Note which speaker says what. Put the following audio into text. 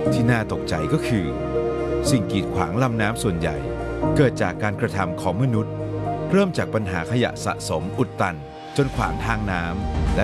Speaker 1: ที่น่าตกใจก็คือสิ่งกีดขวางลำน้ำส่วนใหญ่เกิดจากการกระทำของมนุษย์เริ่มจากปัญหาขยะสะสมอุดตันจนขวางทางน้ำและ